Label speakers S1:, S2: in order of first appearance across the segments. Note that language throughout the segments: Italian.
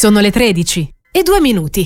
S1: Sono le 13:02.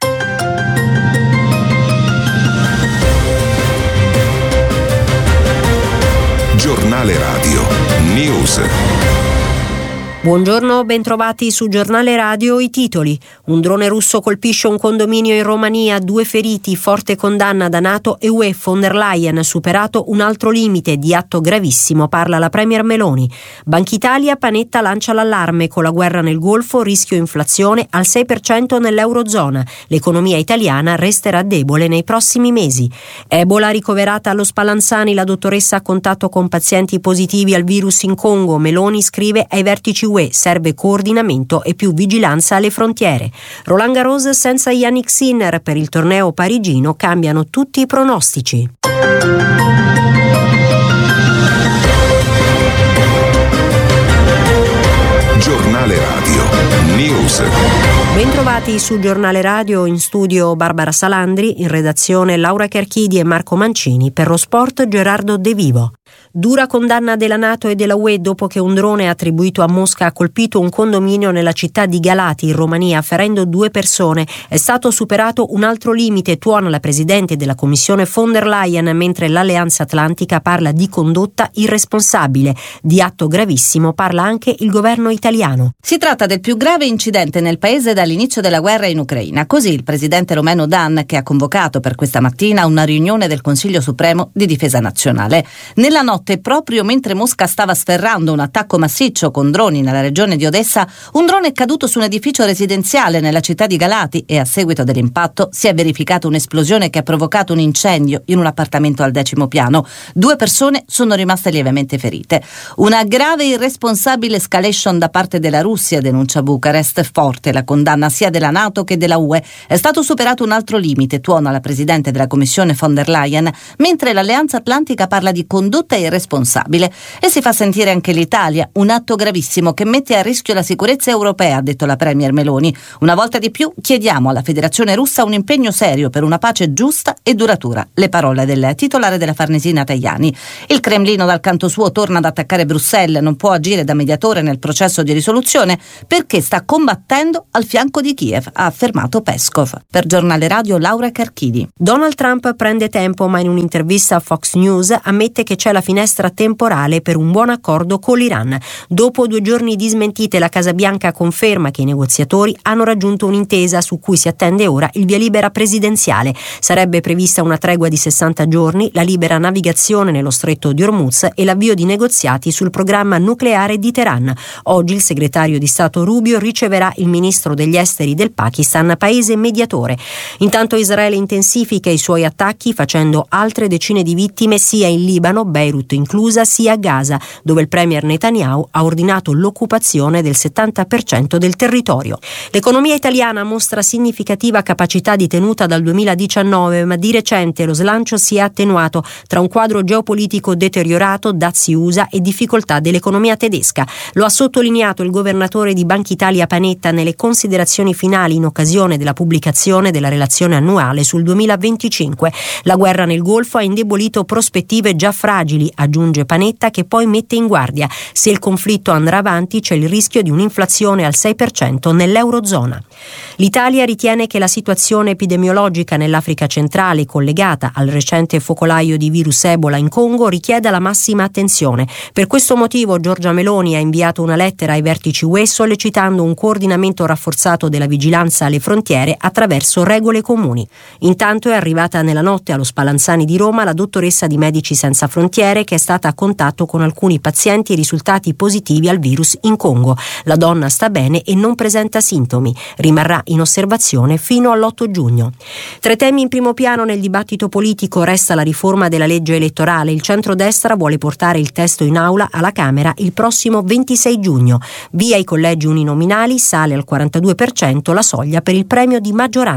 S2: Giornale Radio News.
S3: Buongiorno, bentrovati su Giornale Radio. I titoli: un drone russo colpisce un condominio in Romania, 2 feriti, forte condanna da NATO e UE. Von der Leyen, superato un altro limite, di atto gravissimo, parla la Premier Meloni. Banca Italia, Panetta lancia l'allarme, con la guerra nel Golfo, rischio inflazione al 6% nell'Eurozona. L'economia italiana resterà debole nei prossimi mesi. Ebola, ricoverata allo Spallanzani la dottoressa a contatto con pazienti positivi al virus in Congo. Meloni scrive ai vertici UE: serve coordinamento e più vigilanza alle frontiere. Roland Garros senza Yannick Sinner, per il torneo parigino cambiano tutti i pronostici.
S2: Giornale Radio News.
S3: Bentrovati su Giornale Radio, in studio Barbara Salandri, in redazione Laura Carchidi e Marco Mancini, per lo sport Gerardo De Vivo. Dura condanna della NATO e della UE dopo che un drone attribuito a Mosca ha colpito un condominio nella città di Galati, in Romania, ferendo 2 persone. È stato superato un altro limite, tuona la presidente della Commissione von der Leyen, mentre l'Alleanza Atlantica parla di condotta irresponsabile. Di atto gravissimo parla anche il governo italiano.
S4: Si tratta del più grave incidente nel paese dall'inizio della guerra in Ucraina. Così il presidente romeno Dan, che ha convocato per questa mattina una riunione del Consiglio Supremo di Difesa Nazionale. Nella notte, proprio mentre Mosca stava sferrando un attacco massiccio con droni nella regione di Odessa, un drone è caduto su un edificio residenziale nella città di Galati e a seguito dell'impatto si è verificata un'esplosione che ha provocato un incendio in un appartamento al 10° piano. 2 persone sono rimaste lievemente ferite. Una grave e irresponsabile escalation da parte della Russia, denuncia Bucarest. Forte la condanna sia della NATO che della UE. È stato superato un altro limite, tuona la presidente della Commissione von der Leyen, mentre l'Alleanza Atlantica parla di condotta irresponsabile. E si fa sentire anche l'Italia, un atto gravissimo che mette a rischio la sicurezza europea, ha detto la Premier Meloni. Una volta di più chiediamo alla Federazione Russa un impegno serio per una pace giusta e duratura. Le parole del titolare della Farnesina Tajani. Il Cremlino dal canto suo torna ad attaccare Bruxelles, non può agire da mediatore nel processo di risoluzione perché sta combattendo al fianco di Kiev, ha affermato Peskov. Per Giornale Radio Laura Carchidi.
S3: Donald Trump prende tempo, ma in un'intervista a Fox News ammette che c'è la finestra temporale per un buon accordo con l'Iran. Dopo 2 giorni di smentite, la Casa Bianca conferma che i negoziatori hanno raggiunto un'intesa su cui si attende ora il via libera presidenziale. Sarebbe prevista una tregua di 60 giorni, la libera navigazione nello stretto di Hormuz e l'avvio di negoziati sul programma nucleare di Teheran. Oggi il segretario di Stato Rubio riceverà il ministro degli esteri del Pakistan, paese mediatore. Intanto Israele intensifica i suoi attacchi, facendo altre decine di vittime sia in Libano, Beirut inclusa, sia a Gaza, dove il premier Netanyahu ha ordinato l'occupazione del 70% del territorio. L'economia italiana mostra significativa capacità di tenuta dal 2019, ma di recente lo slancio si è attenuato tra un quadro geopolitico deteriorato, dazi USA e difficoltà dell'economia tedesca. Lo ha sottolineato il governatore di Banca Italia Panetta nelle considerazioni finali in occasione della pubblicazione della relazione annuale sul 2025. La guerra nel Golfo ha indebolito prospettive già fragili, aggiunge Panetta, che poi mette in guardia: se il conflitto andrà avanti c'è il rischio di un'inflazione al 6% nell'Eurozona. L'Italia ritiene che la situazione epidemiologica nell'Africa centrale, collegata al recente focolaio di virus Ebola in Congo, richieda la massima attenzione. Per questo motivo Giorgia Meloni ha inviato una lettera ai vertici UE sollecitando un coordinamento rafforzato della vigilanza alle frontiere attraverso regole comuni. Intanto è arrivata nella notte allo Spallanzani di Roma la dottoressa di Medici Senza Frontiere, che è stata a contatto con alcuni pazienti risultati positivi al virus in Congo. La donna sta bene e non presenta sintomi. Rimarrà in osservazione fino all'8 giugno. Tra i temi in primo piano nel dibattito politico resta la riforma della legge elettorale. Il centrodestra vuole portare il testo in aula alla Camera il prossimo 26 giugno. Via i collegi uninominali, sale al 42% la soglia per il premio di maggioranza.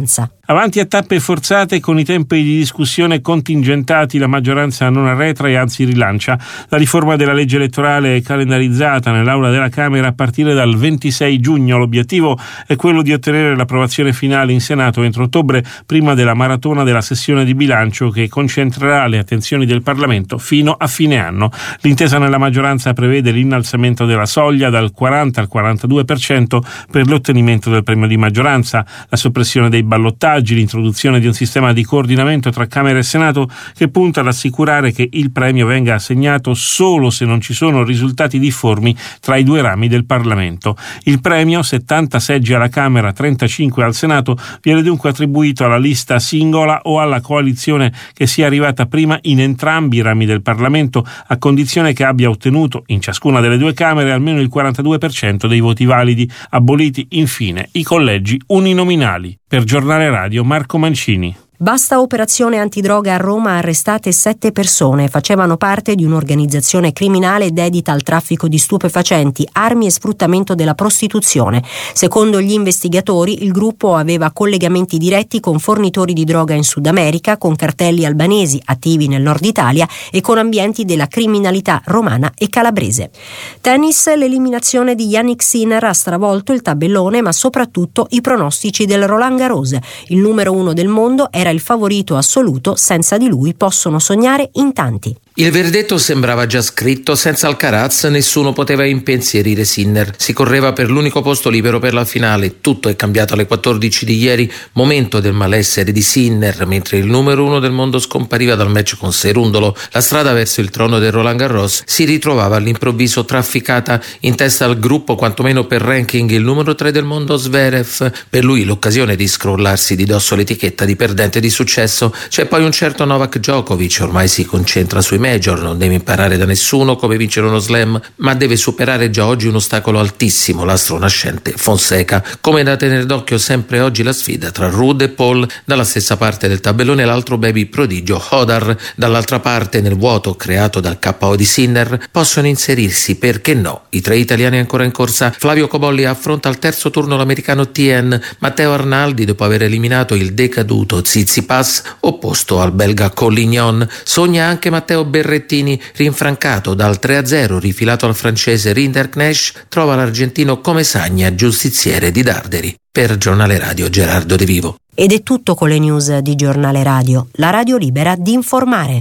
S5: Avanti a tappe forzate, con i tempi di discussione contingentati, la maggioranza non arretra e anzi rilancia. La riforma della legge elettorale è calendarizzata nell'Aula della Camera a partire dal 26 giugno. L'obiettivo è quello di ottenere l'approvazione finale in Senato entro ottobre, prima della maratona della sessione di bilancio che concentrerà le attenzioni del Parlamento fino a fine anno. L'intesa nella maggioranza prevede l'innalzamento della soglia dal 40 al 42% per l'ottenimento del premio di maggioranza, la soppressione dei ballottaggi, l'introduzione di un sistema di coordinamento tra Camera e Senato che punta ad assicurare che il premio venga assegnato solo se non ci sono risultati difformi tra i due rami del Parlamento. Il premio, 70 seggi alla Camera, 35 al Senato, viene dunque attribuito alla lista singola o alla coalizione che sia arrivata prima in entrambi i rami del Parlamento, a condizione che abbia ottenuto in ciascuna delle due Camere almeno il 42% dei voti validi. Aboliti infine i collegi uninominali. Per Giornale Radio, Marco Mancini.
S3: Basta operazione antidroga a Roma, arrestate 7 persone, facevano parte di un'organizzazione criminale dedita al traffico di stupefacenti, armi e sfruttamento della prostituzione. Secondo gli investigatori, il gruppo aveva collegamenti diretti con fornitori di droga in Sud America, con cartelli albanesi attivi nel nord Italia e con ambienti della criminalità romana e calabrese. Tennis, l'eliminazione di Jannik Sinner ha stravolto il tabellone, ma soprattutto i pronostici del Roland Garros. Il numero 1 del mondo era il favorito assoluto, senza di lui possono sognare in tanti.
S6: Il verdetto sembrava già scritto, senza Alcaraz nessuno poteva impensierire Sinner. Si correva per l'unico posto libero per la finale. Tutto è cambiato alle 14 di ieri, momento del malessere di Sinner, mentre il numero 1 del mondo scompariva dal match con Cerundolo. La strada verso il trono del Roland Garros si ritrovava all'improvviso trafficata. In testa al gruppo, quantomeno per ranking, il numero 3 del mondo Zverev. Per lui l'occasione di scrollarsi di dosso l'etichetta di perdente di successo. C'è poi un certo Novak Djokovic, ormai si concentra sui major, non deve imparare da nessuno come vincere uno slam, ma deve superare già oggi un ostacolo altissimo, l'astro nascente Fonseca. Come da tenere d'occhio sempre oggi la sfida tra Ruud e Paul, dalla stessa parte del tabellone l'altro baby prodigio Hodar, dall'altra parte nel vuoto creato dal KO di Sinner possono inserirsi, perché no, i 3 italiani ancora in corsa. Flavio Cobolli affronta al terzo turno l'americano Tien, Matteo Arnaldi dopo aver eliminato il decaduto Tsitsipas opposto al belga Collignon. Sogna anche Matteo Berrettini, rinfrancato dal 3-0 rifilato al francese Rinderknecht, trova l'argentino Comesaña giustiziere di Darderi. Per Giornale Radio, Gerardo De Vivo.
S3: Ed è tutto con le news di Giornale Radio, la radio libera di informare.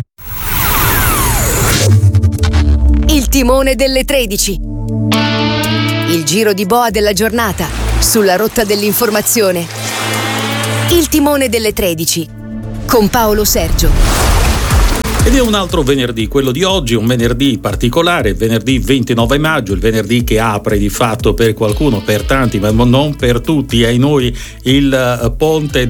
S1: Il timone delle 13. Il giro di boa della giornata sulla rotta dell'informazione. Il timone delle 13 con Paolo Sergio.
S7: Ed è un altro venerdì, quello di oggi, un venerdì particolare, venerdì 29 maggio, il venerdì che apre di fatto per qualcuno, per tanti, ma non per tutti, ai noi, il ponte